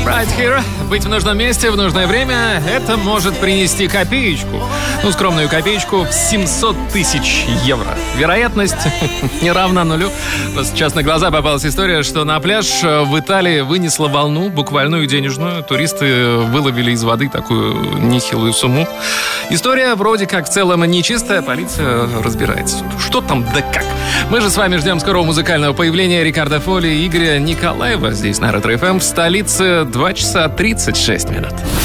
Right here. Быть в нужном месте в нужное время — это может принести копеечку. Скромную копеечку в 700 тысяч евро. Вероятность не равна нулю. Сейчас на глаза попалась история, что на пляж в Италии вынесла волну, буквальную денежную. Туристы выловили из воды такую нехилую сумму. История вроде как в целом нечистая, полиция разбирается. Что там да как. Мы же с вами ждем скорого музыкального появления Рикардо Фоли и Игоря Николаева здесь на Ретро ФМ в столице 2 часа 36 минут.